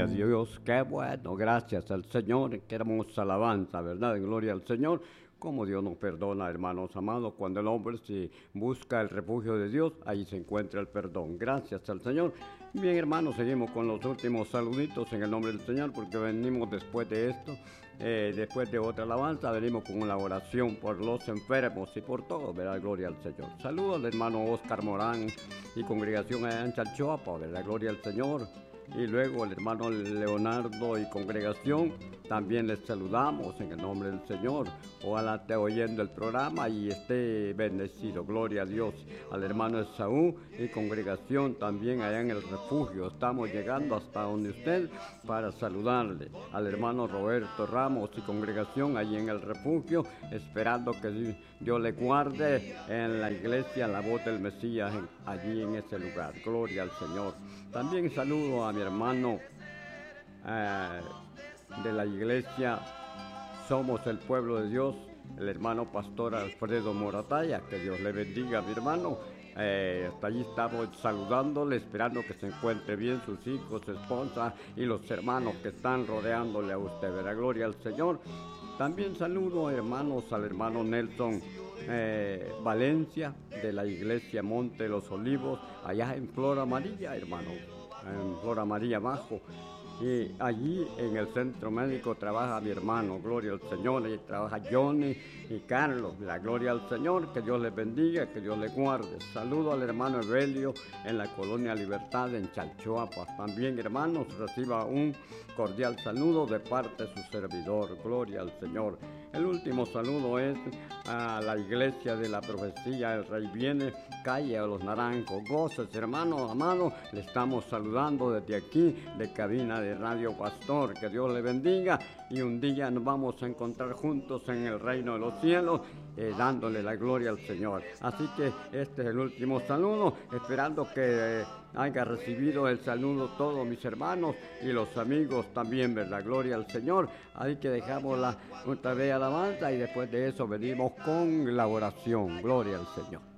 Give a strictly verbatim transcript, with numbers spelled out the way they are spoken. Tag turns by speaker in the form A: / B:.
A: a Dios, qué bueno, gracias al Señor, qué hermosa alabanza, ¿verdad? Gloria al Señor. Como Dios nos perdona, hermanos amados, cuando el hombre se busca el refugio de Dios, ahí se encuentra el perdón. Gracias al Señor. Bien, hermanos, seguimos con los últimos saluditos en el nombre del Señor, porque venimos después de esto, eh, después de otra alabanza, venimos con una oración por los enfermos y por todo, ¿verdad? Gloria al Señor. Saludos al hermano Oscar Morán y congregación allá en Chalchuapa, ¿verdad? Gloria al Señor. Y luego el hermano Leonardo y congregación, también les saludamos en el nombre del Señor. Ojalá esté oyendo el programa y esté bendecido. Gloria a Dios. Al hermano Esaú y congregación también allá en el refugio. Estamos llegando hasta donde usted para saludarle. Al hermano Roberto Ramos y congregación allí en el refugio, esperando que Dios le guarde en la iglesia La Voz del Mesías, allí en ese lugar. Gloria al Señor. También saludo a mi hermano eh, de la iglesia Somos el Pueblo de Dios, el hermano pastor Alfredo Morataya, que Dios le bendiga, mi hermano. Eh, hasta allí estamos saludándole, esperando que se encuentre bien sus hijos, su esposa y los hermanos que están rodeándole a usted, ¿verdad? Gloria al Señor. También saludo, hermanos, al hermano Nelson eh, Valencia, de la iglesia Monte de los Olivos, allá en Flora María, hermano, en Flora María abajo. Y allí en el centro médico trabaja mi hermano, gloria al Señor, y trabaja Johnny y Carlos, la gloria al Señor, que Dios les bendiga, que Dios les guarde. Saludo al hermano Evelio en la colonia Libertad en Chalchuapa. También, hermanos, reciba un cordial saludo de parte de su servidor, gloria al Señor. El último saludo es a la iglesia de la profecía El Rey Viene, calle a los Naranjos. Goces, hermano amado, le estamos saludando desde aquí, de cabina de Radio Pastor. Que Dios le bendiga y un día nos vamos a encontrar juntos en el reino de los cielos, eh, dándole la gloria al Señor. Así que este es el último saludo, esperando que eh, haya recibido el saludo todos mis hermanos y los amigos también, ¿verdad? Gloria al Señor. Así que dejamos la otra vez alabanza y después de eso venimos con la oración. Gloria al Señor.